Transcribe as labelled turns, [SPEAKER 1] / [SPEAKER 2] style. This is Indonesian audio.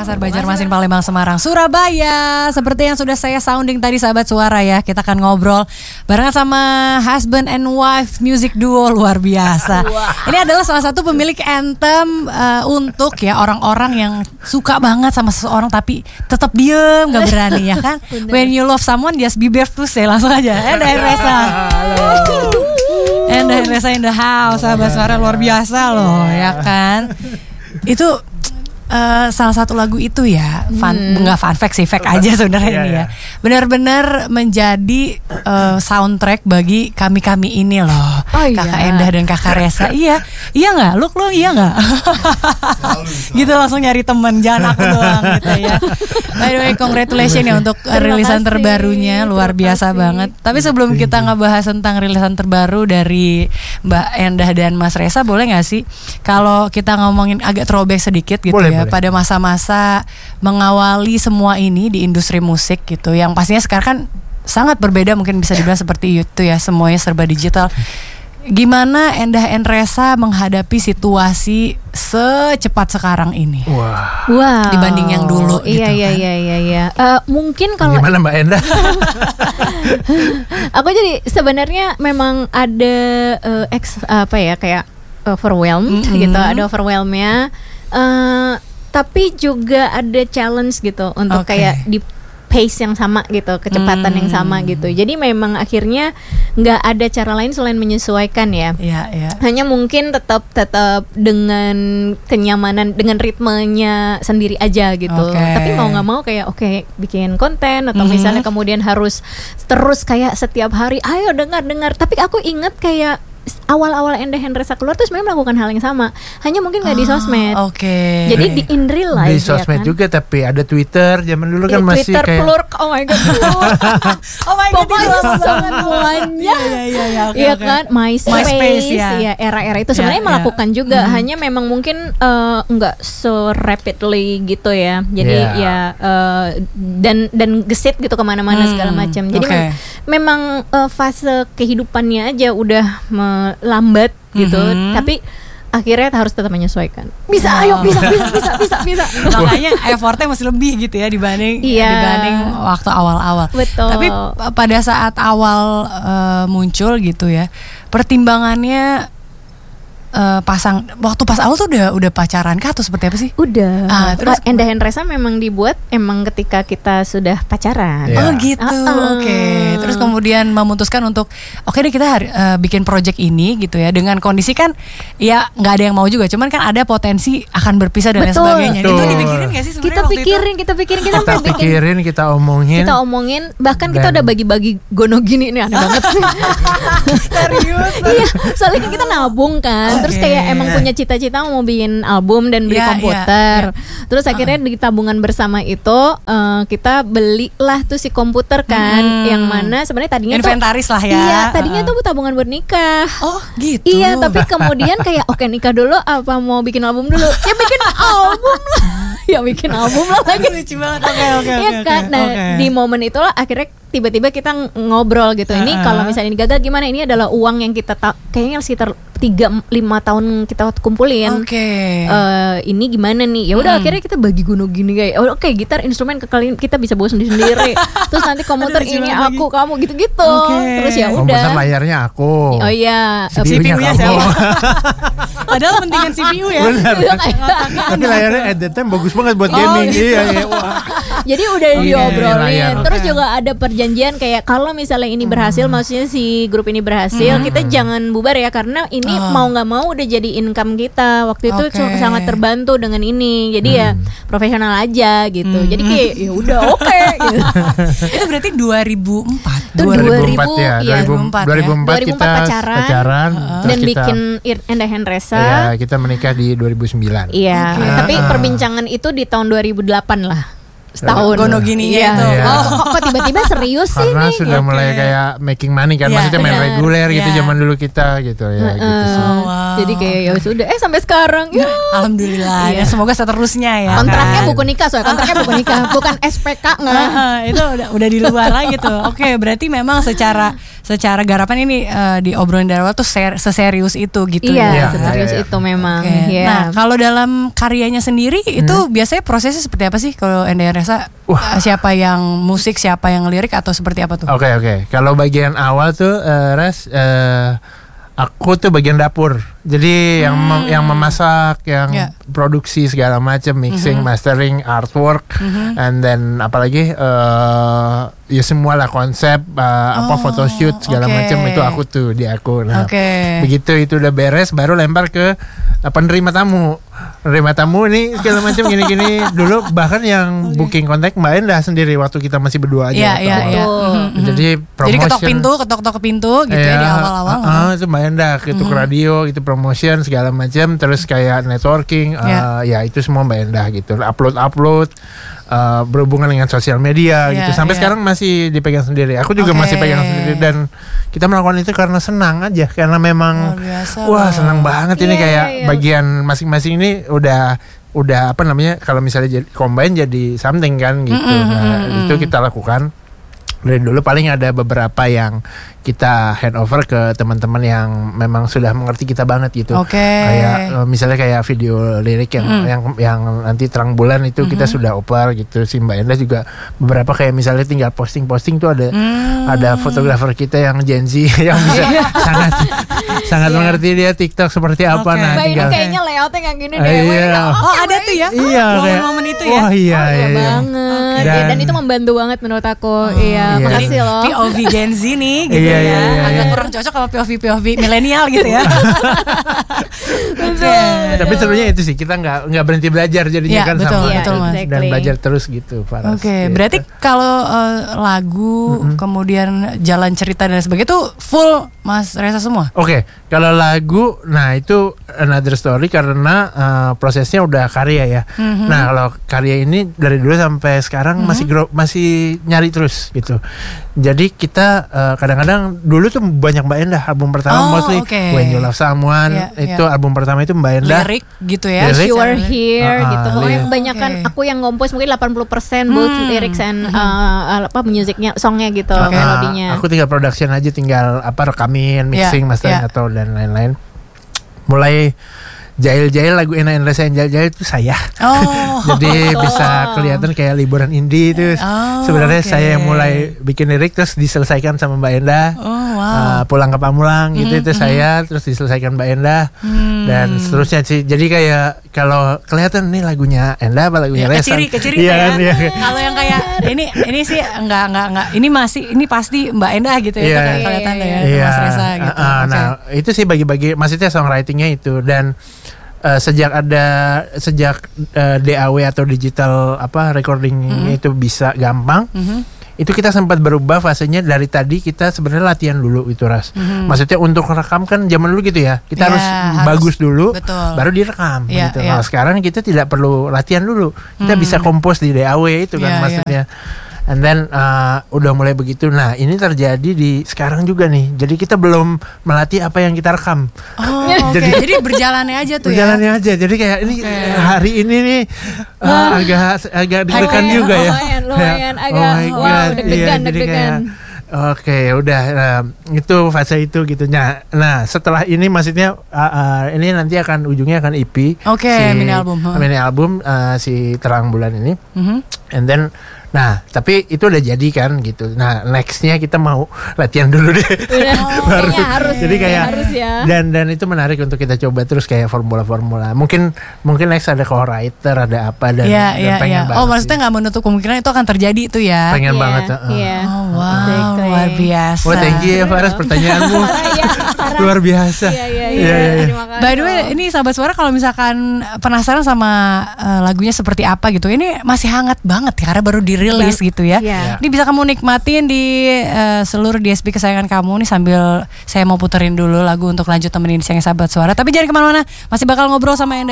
[SPEAKER 1] Makassar, Banjarmasin, Palembang, Semarang, Surabaya. Seperti yang sudah saya sounding tadi sahabat suara ya, kita akan ngobrol barengan sama husband and wife music duo luar biasa. Ini adalah salah satu pemilik anthem untuk ya orang-orang yang suka banget sama seseorang tapi tetap diem, gak berani ya kan. When you love someone just be brave to say, langsung aja. Endah Resa. Endah Resa in the house, sahabat suara luar biasa loh ya kan. Itu salah satu lagu itu ya, nggak fun fact sih, fact aja sebenarnya ini ya. Benar-benar menjadi soundtrack bagi kami ini loh, Kakak Endah dan Kakak Resa. Iya nggak? Lo iya nggak? Gitu langsung nyari temen, jangan aku doang gitu ya. By the way, congratulations ya untuk rilisan terbarunya, luar biasa banget. Tapi sebelum kita ngebahas tentang rilisan terbaru dari Mbak Endah dan Mas Resa, boleh nggak sih kalau kita ngomongin agak throwback sedikit gitu ya, pada masa-masa mengawali semua ini di industri musik gitu, yang pastinya sekarang kan sangat berbeda, mungkin bisa dibilang seperti itu ya, semuanya serba digital. Gimana Endah and Resa menghadapi situasi secepat sekarang ini?
[SPEAKER 2] Wow.
[SPEAKER 1] Dibanding yang dulu gitu kan?
[SPEAKER 2] Iya. Mungkin kalau
[SPEAKER 3] gimana Mbak Endah?
[SPEAKER 2] Aku jadi sebenarnya memang ada kayak overwhelmed gitu, ada overwhelmnya. Tapi juga ada challenge gitu untuk kayak di pace yang sama gitu, kecepatan yang sama gitu. Jadi memang akhirnya nggak ada cara lain selain menyesuaikan ya.
[SPEAKER 1] Iya.
[SPEAKER 2] Hanya mungkin tetap dengan kenyamanan, dengan ritmenya sendiri aja gitu. Tapi mau nggak mau kayak bikin konten atau misalnya kemudian harus terus kayak setiap hari, ayo dengar. Tapi aku inget kayak awal-awal Endah and Resa keluar tuh sebenarnya melakukan hal yang sama, hanya mungkin nggak di sosmed. Jadi di in real life
[SPEAKER 3] di sosmed
[SPEAKER 2] ya kan?
[SPEAKER 3] juga, tapi ada Twitter zaman dulu kan masih
[SPEAKER 2] Twitter
[SPEAKER 3] kayak
[SPEAKER 2] plurk, oh my god, pokoknya semuanya, iya kan, MySpace ya, era-era itu sebenarnya melakukan juga, hanya memang mungkin nggak so rapidly gitu ya, jadi dan gesit gitu kemana-mana segala macam. Jadi memang fase kehidupannya aja udah lambat gitu, tapi akhirnya harus tetap menyesuaikan. Bisa.
[SPEAKER 1] Makanya effortnya masih lebih gitu ya dibanding waktu awal-awal.
[SPEAKER 2] Betul.
[SPEAKER 1] Tapi pada saat awal muncul gitu ya, pertimbangannya waktu pas awal tuh udah pacaran kah atau seperti apa sih?
[SPEAKER 2] Udah. Terus Endah and Resa memang dibuat emang ketika kita sudah pacaran.
[SPEAKER 1] Oh gitu. Oke. Terus kemudian memutuskan untuk deh kita bikin project ini gitu ya, dengan kondisi kan ya nggak ada yang mau juga, cuman kan ada potensi akan berpisah dan lain sebagainya. Itu dipikirin nggak sih sebenarnya?
[SPEAKER 2] Kita pikirin,
[SPEAKER 3] kita omongin,
[SPEAKER 2] bahkan kita udah bagi-bagi gono gini, ini aneh banget sih.
[SPEAKER 1] Serius?
[SPEAKER 2] Iya, soalnya kan kita nabung kan. Terus kayak emang punya cita-cita mau bikin album dan beli komputer. Terus akhirnya di tabungan bersama itu kita belilah tuh si komputer kan, yang mana sebenarnya tadinya
[SPEAKER 1] inventaris lah ya.
[SPEAKER 2] Iya, tadinya tuh tabungan buat nikah.
[SPEAKER 1] Oh gitu.
[SPEAKER 2] Iya, tapi kemudian kayak nikah dulu apa mau bikin album dulu? Ya bikin album lah. Ya bikin album lah lagi.
[SPEAKER 1] Lucu banget. Oke.
[SPEAKER 2] Iya kan. Nah, di momen itulah akhirnya tiba-tiba kita ngobrol gitu. Ini kalau misalnya ini gagal gimana? Ini adalah uang yang kita kayaknya sekitar 3-5 tahun kita kumpulin. Ini gimana nih? Ya udah akhirnya kita bagi gunung gini kayak gitar instrumen kita bisa bawa sendiri. Terus nanti komputer ini aku kamu gitu-gitu. Terus ya udah.
[SPEAKER 3] Komputer layarnya aku.
[SPEAKER 2] Oh iya,
[SPEAKER 3] CPU-nya kamu.
[SPEAKER 1] Padahal pentingan CPU ya.
[SPEAKER 3] Benar. Tapi layarnya at that time bagus banget buat gaming. Iya.
[SPEAKER 2] Jadi udah diobrolin. Terus juga ada perjanjian kayak kalau misalnya ini berhasil, maksudnya si grup ini berhasil, kita jangan bubar ya, karena ini mau nggak mau udah jadi income kita. Waktu itu sangat terbantu dengan ini. Jadi ya profesional aja gitu. Jadi kayak ya udah gitu.
[SPEAKER 1] Itu berarti 2004.
[SPEAKER 2] Itu
[SPEAKER 3] 2004 kita pacaran
[SPEAKER 2] dan bikin Endah and Resa.
[SPEAKER 3] Iya, kita menikah di 2009.
[SPEAKER 2] Iya. Tapi perbincangan itu di tahun 2008 lah. Setahun
[SPEAKER 1] gono gini
[SPEAKER 2] ya. Kok tiba-tiba serius sih
[SPEAKER 3] karena
[SPEAKER 2] nih?
[SPEAKER 3] Sudah mulai kayak making money kan, maksudnya main reguler gitu zaman dulu kita gitu ya. Gitu sih.
[SPEAKER 2] Jadi kayak ya sudah sampai sekarang.
[SPEAKER 1] Alhamdulillah. Ya semoga seterusnya ya.
[SPEAKER 2] Kontraknya buku nikah, kontraknya buku nikah, bukan SPK nggak?
[SPEAKER 1] Itu udah di luar lah gitu. Oke, berarti memang secara secara garapan ini di obrolan dari awal tuh seserius itu gitu
[SPEAKER 2] ya. Seserius itu memang.
[SPEAKER 1] Nah kalau dalam karyanya sendiri itu biasanya prosesnya seperti apa sih kalau Enda dan Resa? Siapa yang musik, siapa yang lirik atau seperti apa tuh?
[SPEAKER 3] Oke. Kalau bagian awal tuh Res, aku tuh bagian dapur. Jadi yang memasak, yang produksi segala macam, mixing, mastering, artwork, and then apalagi ya semua lah konsep, photoshoot segala macam itu aku tuh di aku. Nah, begitu itu udah beres, baru lempar ke penerima tamu. Penerima tamu ini segala macam gini-gini. Dulu bahkan yang booking kontak Mbak Enda sendiri waktu kita masih berdua aja. Jadi promotion.
[SPEAKER 1] Jadi ketok-ketok pintu gitu ya di awal-awal.
[SPEAKER 3] Itu Mbak Enda gitu ke radio, gitu promotion segala macam, terus kayak networking, ya itu semua Mbak Enda gitu. Upload berhubungan dengan sosial media gitu. Sampai sekarang masih dipegang sendiri. Aku juga masih pegang sendiri dan kita melakukan itu karena senang aja, karena memang senang banget ini kayak bagian masing-masing ini udah apa namanya, kalau misalnya combine jadi something kan gitu. Itu kita lakukan. Dari dulu paling ada beberapa yang kita hand over ke teman-teman yang memang sudah mengerti kita banget gitu. Kayak misalnya kayak video lirik yang nanti terang bulan itu kita sudah oper gitu. Si Mbak Enda juga beberapa kayak misalnya tinggal posting tuh ada fotografer kita yang Gen Z yang bisa sangat mengerti dia TikTok seperti apa. Nah,
[SPEAKER 2] Mbak ini kayaknya layoutnya kayak gini deh.
[SPEAKER 1] Ada tuh ya. Momen-momen itu ya.
[SPEAKER 2] Banget. Dan itu membantu banget menurut aku. Makasih loh.
[SPEAKER 1] POV Gen Z nih gitu ya. Agak kurang cocok sama POV milenial gitu ya.
[SPEAKER 3] Tapi sebenarnya itu sih kita nggak berhenti belajar jadinya kan sama dan belajar terus gitu.
[SPEAKER 1] Berarti kalau lagu kemudian jalan cerita dan sebagainya itu full Mas Resa semua?
[SPEAKER 3] Kalau lagu, nah itu another story karena prosesnya udah karya ya. Nah kalau karya ini dari dulu sampai sekarang masih nyari terus gitu. Jadi kita kadang-kadang dulu tuh banyak Mbak Enda album pertama mostly When You Love Someone itu album pertama itu Mbak Enda
[SPEAKER 1] lirik gitu ya.
[SPEAKER 2] You Are Here gitu. Pokoknya kebanyakan aku yang ngompos mungkin 80% both lyrics and musiknya, songnya gitu, melodinya.
[SPEAKER 3] Aku tinggal production aja, tinggal rekamin, mixing, mastering atau dan lain-lain. Mulai Jail-jail lagu Enda dan Resa yang jail-jail itu saya. Jadi bisa kelihatan kayak liburan indie itu. Sebenarnya saya yang mulai bikin lirik terus diselesaikan sama Mbak Enda. Pulang ke Pamulang gitu itu saya, terus diselesaikan Mbak Enda dan seterusnya sih. Jadi kayak kalau kelihatan nih lagunya Enda apa lagunya Resa.
[SPEAKER 1] Keciri ya. Kalau yang kayak ini sih enggak. Ini pasti Mbak Enda gitu ya. Kayak kelihatan ya Mas Resa gitu.
[SPEAKER 3] Nah, itu sih bagi-bagi maksudnya songwritingnya itu. Dan sejak DAW atau digital recording itu bisa gampang, itu kita sempat berubah fasenya. Dari tadi kita sebenarnya latihan dulu itu Ras. Maksudnya untuk rekam kan zaman dulu gitu ya, kita harus bagus dulu, baru direkam gitu. Nah sekarang kita tidak perlu latihan dulu, kita bisa kompos di DAW itu kan maksudnya. And then udah mulai begitu. Nah ini terjadi di sekarang juga nih. Jadi kita belum melatih apa yang kita rekam.
[SPEAKER 1] Jadi berjalannya aja tuh
[SPEAKER 3] berjalannya aja. Jadi kayak ini hari ini nih agak deg-degan juga ya.
[SPEAKER 2] Lumayan agak deg-degan.
[SPEAKER 3] Udah itu fase itu gitu. Nah setelah ini maksudnya ini nanti akan ujungnya akan EP. Mini album si Terang Bulan ini. And then tapi itu udah jadi kan gitu. Nah nextnya kita mau latihan dulu deh.
[SPEAKER 2] Baru harus.
[SPEAKER 3] Jadi kayak dan itu menarik untuk kita coba terus kayak formula. Mungkin next ada co-writer, ada apa dan pengen banget.
[SPEAKER 1] Maksudnya nggak menutup kemungkinan itu akan terjadi itu ya.
[SPEAKER 3] Pengen banget.
[SPEAKER 1] Luar biasa.
[SPEAKER 3] Thank you ya Faras, pertanyaanmu luar biasa.
[SPEAKER 1] By the way, ini sahabat suara kalau misalkan penasaran sama lagunya seperti apa gitu, ini masih hangat banget karena baru dirilis gitu ya. Ini bisa kamu nikmatin di seluruh DSP kesayangan kamu nih sambil saya mau puterin dulu lagu untuk lanjut temenin siang sahabat suara. Tapi jangan kemana-mana, masih bakal ngobrol sama Enda